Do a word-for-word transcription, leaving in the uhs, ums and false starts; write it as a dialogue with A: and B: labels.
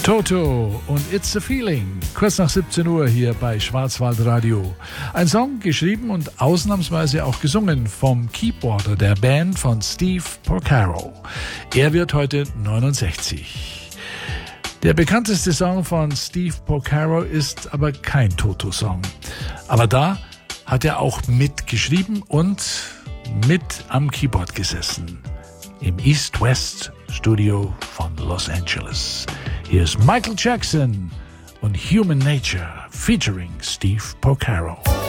A: Toto und It's a Feeling, kurz nach siebzehn Uhr hier bei Schwarzwaldradio. Ein Song geschrieben und ausnahmsweise auch gesungen vom Keyboarder der Band von Steve Porcaro. Er wird heute neunundsechzig. Der bekannteste Song von Steve Porcaro ist aber kein Toto-Song. Aber da hat er auch mitgeschrieben und mit am Keyboard gesessen. Im East-West-Studio von Los Angeles. Hier ist Michael Jackson und Human Nature featuring Steve Porcaro.